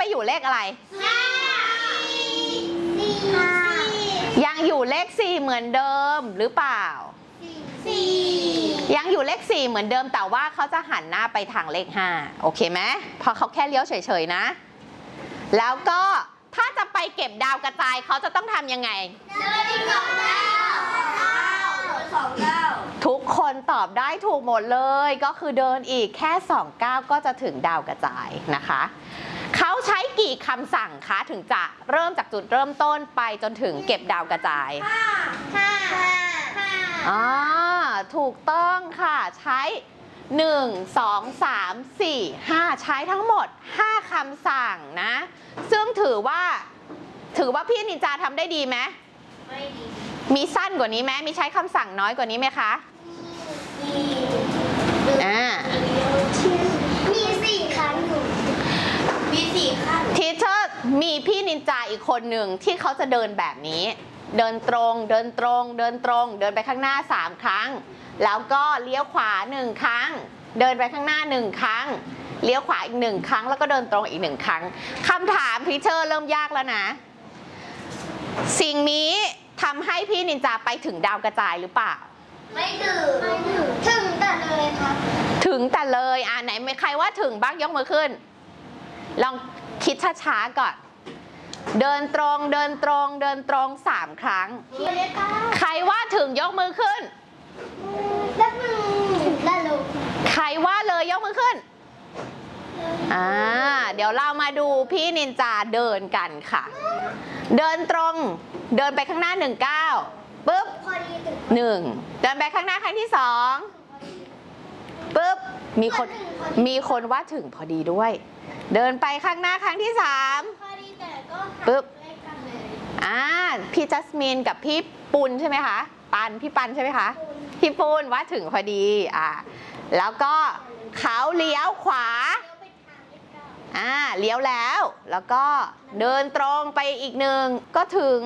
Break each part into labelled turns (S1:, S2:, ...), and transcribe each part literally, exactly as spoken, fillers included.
S1: ไปอยู่เลขอะไร
S2: ห้า
S1: ยังอยู่เลขสี่เหมือนเดิมหรือเปล่า
S2: สี่
S1: ยังอยู่เลขสี่เหมือนเดิมแต่ว่าเขาจะหันหน้าไปทางเลขห้าโอเคไหมพอเขาแค่เลี้ยวเฉยๆนะแล้วก็ถ้าจะไปเก็บดาวกระจายเขาจะต้องทำยังไง
S2: เดินอีกสองเก้าสองเก้า
S1: ทุกคนตอบได้ถูกหมดเลยก็คือเดินอีกแค่สองก้าวก็จะถึงดาวกระจายนะคะเขาใช้กี่คำสั่งคะถึงจะเริ่มจากจุดเริ่มต้นไปจนถึงเก็บดาวกระจาย
S2: ห้าห้าห้า
S1: อ่าถูกต้องค่ะใช้หนึ่ง สอง สาม สี่ ห้าใช้ทั้งหมดห้าคำสั่งนะซึ่งถือว่าถือว่าพี่นินจาทำได้ดีไหม
S2: ไม่ดี
S1: มีสั้นกว่านี้ไหมมีใช้คำสั่งน้อยกว่านี้ไหมคะอ่า
S2: มีสี่ขั้นมีสี่ขั้น
S1: ทีเชอร์มีพี่นินจาอีกคนหนึ่งที่เขาจะเดินแบบนี้เดินตรงเดินตรงเดินตรงเดินไปข้างหน้าสามครั้งแล้วก็เลี้ยวขวาหนึ่งครั้งเดินไปข้างหน้าหนึ่งครั้งเลี้ยวขวาอีกหนึ่งครั้งแล้วก็เดินตรงอีกหนึ่งครั้งคำถามทีเชอร์เริ่มยากแล้วนะสิ่งนี้ทำให้พี่นินจาไปถึงดาวกระจายหรือเปล่า
S2: ไม่ถึงไม่ถึงถึงแต่เลยครับ
S1: ถึงแต่เลยอ่าไหนมีใครว่าถึงบ้างยกมือขึ้นลองคิดช้าๆก่อนเดินตรงเดินตรงเดินตรงสามครั้งใครว่าถึงยกมือขึ้น
S2: ได้มือได้ลูก
S1: ใครว่าเลยยกมือขึ้นอ่าเดี๋ยวเรามาดูพี่นินจาเดินกันค่ะเดินตรงเดินไปข้างหน้าหนึ่งก้าวปุ๊บหนึ่งเดินไปข้างหน้าครั้งที่สองปุ๊บมีคนมีคนว่าถึงพอดีด้วยเดินไปข้างหน้าครั้งที่สามปุ๊บอ่าพี่จัสมินกับพี่ปุณใช่ไหมคะปันพี่ปันใช่ไหมคะพี่ปุณว่าถึงพอดีอ่าแล้วก็เขาเลี้ยวขวาอ่าเลี้ยวแล้วแล้วก็เดินตรงไปอีกหนึ่งก็ถึง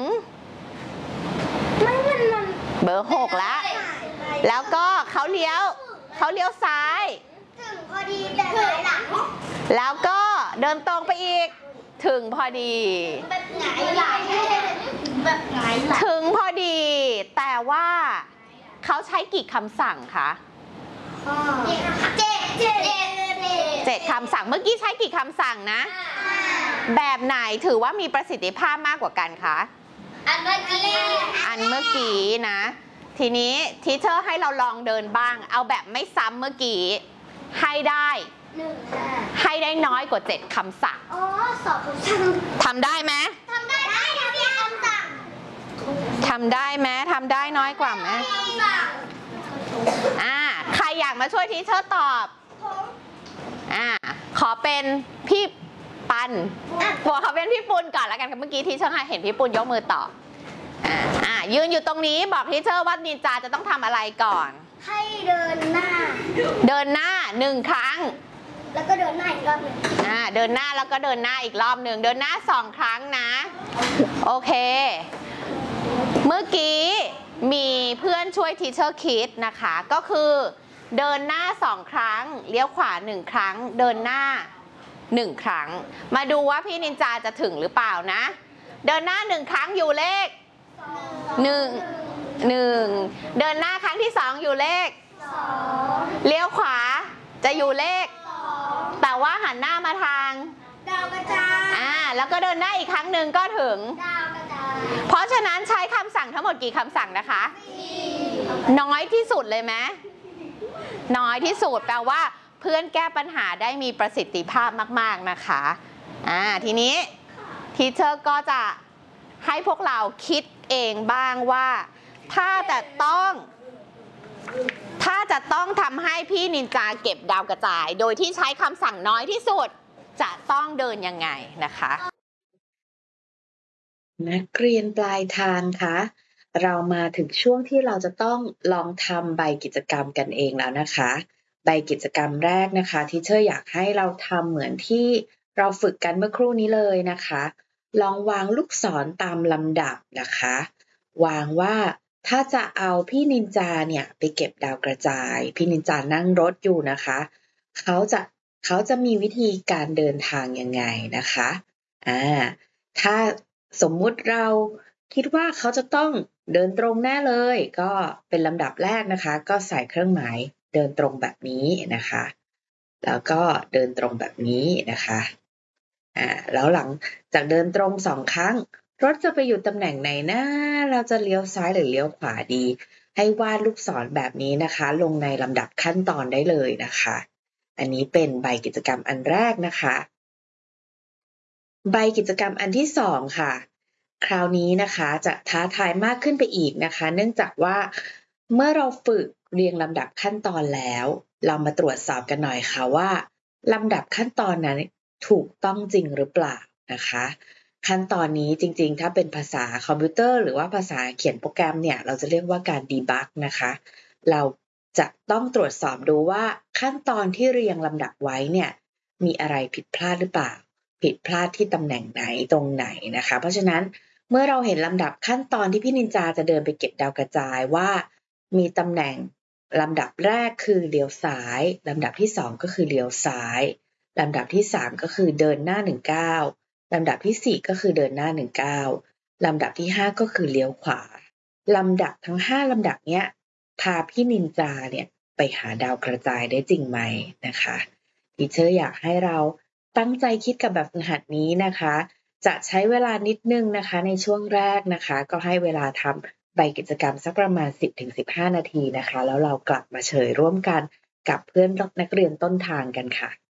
S1: เบอร์หกแล้วแล้วก็เขาเลี้ยวเขาเลี้ยวซ้าย
S2: ถึงพอดีแต่ไหนหลัง
S1: แล้วก็เดินตรงไปอีกถึงพอดี
S2: แบบไหนหลังแบบไหนหลัง
S1: ถึงพอดีแต่ว่าเขาใช้กี่คำสั่งคะ
S2: เจ็ดเจ็ด
S1: เจ็ดคำสั่งเมื่อกี้ใช้กี่คำสั่งนะแบบไหนถือว่ามีประสิทธิภาพมากกว่ากันคะ
S2: อันเมื่อกี้
S1: อันเมื่อกี้นะทีนี้ทีเชอร์ให้เราลองเดินบ้างเอาแบบไม่ซ้ำเมื่อกี้ให้ได้ให้ได้น้อยกว่าเจ็ดคำสั่ง
S2: อ๋อสอบคำสั่ง
S1: ทำได้ไหม
S2: ทำได้ได้ทำได้คำสั่ง
S1: ทำได้ไหมทำได้น้อยกว่าไหมอ่าใครอยากมาช่วยทีเชอร์ตอบอ่าขอเป็นพี่ปันบอกเขาเป็นพี่ปุณก่อนแล้วกันเมื่อกี้ทีเชอร์เห็นพี่ปุณยกมือตอบอ่าอ่ายืนอยู่ตรงนี้บอกทีเชอร์ว่านินจาจะต้องทำอะไรก่อน
S2: ให้เดินหน้า
S1: เดินหน้าหนึ่งครั้ง
S2: แล้วก็เดินหน้าอีกรอบหนึ่ง
S1: อ่าเดินหน้าแล้วก็เดินหน้าอีกรอบหนึ่งเดินหน้าสองครั้งนะโอเคเมื่อกี้มีเพื่อนช่วยทีเชอร์คิดนะคะก็คือเดินหน้าสองครั้งเลี้ยวขวาหนึ่งครั้งเดินหน้าหนึ่งครั้งมาดูว่าพี่นินจาจะถึงหรือเปล่านะเดินหน้าหนึ่งครั้งอยู่เลขหนึ่งหนึ่งเดินหน้าครั้งที่สองอยู่เลข
S2: สอง
S1: เลี้ยวขวาจะอยู่เลขแต่ว่าหันหน้ามาทาง
S2: ดาวกระจาย
S1: อ่าแล้วก็เดินหน้าอีกครั้งหนึ่งก็ถึง
S2: ดาวกระจาย
S1: เพราะฉะนั้นใช้คำสั่งทั้งหมดกี่คำสั่งนะคะน้อยที่สุดเลยไหมน้อยที่สุดแปลว่าเพื่อนแก้ปัญหาได้มีประสิทธิภาพมากๆนะคะอ่าทีนี้ทีเชอร์ก็จะให้พวกเราคิดเองบ้างว่าถ้าจะต้องถ้าจะต้องทำให้พี่นินจาเก็บดาวกระจายโดยที่ใช้คำสั่งน้อยที่สุดจะต้องเดินยังไงนะคะ
S3: นักเรียนปลายทางคะเรามาถึงช่วงที่เราจะต้องลองทำใบกิจกรรมกันเองแล้วนะคะใบกิจกรรมแรกนะคะที่เชอร์อยากให้เราทำเหมือนที่เราฝึกกันเมื่อครู่นี้เลยนะคะลองวางลูกศรตามลำดับนะคะวางว่าถ้าจะเอาพี่นินจาเนี่ยไปเก็บดาวกระจายพี่นินจานั่งรถอยู่นะคะเขาจะเขาจะมีวิธีการเดินทางยังไงนะคะอ่าถ้าสมมุติเราคิดว่าเขาจะต้องเดินตรงแน่เลยก็เป็นลำดับแรกนะคะก็ใส่เครื่องหมายเดินตรงแบบนี้นะคะแล้วก็เดินตรงแบบนี้นะคะอ่าแล้วหลังจากเดินตรงสองครั้งรถจะไปอยู่ตำแหน่งไหนนะเราจะเลี้ยวซ้ายหรือเลี้ยวขวาดีให้วาดลูกศรแบบนี้นะคะลงในลำดับขั้นตอนได้เลยนะคะอันนี้เป็นใบกิจกรรมอันแรกนะคะใบกิจกรรมอันที่สองค่ะคราวนี้นะคะจะท้าทายมากขึ้นไปอีกนะคะเนื่องจากว่าเมื่อเราฝึกเรียงลำดับขั้นตอนแล้วเรามาตรวจสอบกันหน่อยค่ะว่าลำดับขั้นตอนนั้นถูกต้องจริงหรือเปล่านะคะขั้นตอนนี้จริงๆถ้าเป็นภาษาคอมพิวเตอร์หรือว่าภาษาเขียนโปรแกรมเนี่ยเราจะเรียกว่าการดีบักนะคะเราจะต้องตรวจสอบดูว่าขั้นตอนที่เรียงลำดับไว้เนี่ยมีอะไรผิดพลาดหรือเปล่าผิดพลาดที่ตำแหน่งไหนตรงไหนนะคะเพราะฉะนั้นเมื่อเราเห็นลำดับขั้นตอนที่พี่นินจาจะเดินไปเก็บดาวกระจายว่ามีตำแหน่งลำดับแรกคือเลี้ยวซ้ายลำดับที่สองก็คือเลี้ยวซ้ายลำดับที่สามก็คือเดินหน้าหนึ่งก้าวลำดับที่สี่ก็คือเดินหน้าหนึ่งก้าวลำดับที่ห้าก็คือเลี้ยวขวาลำดับทั้งห้าลำดับเนี้ยพาพี่นินจาเนี่ยไปหาดาวกระจายได้จริงไหมนะคะทีเชอร์อยากให้เราตั้งใจคิดกับแบบฝึกหัดนี้นะคะจะใช้เวลานิดนึงนะคะในช่วงแรกนะคะก็ให้เวลาทำใบกิจกรรมสักประมาณ สิบถึงสิบห้า นาทีนะคะแล้วเรากลับมาเฉลยร่วมกันกับเพื่อนนักเรียนต้นทางกันค่ะ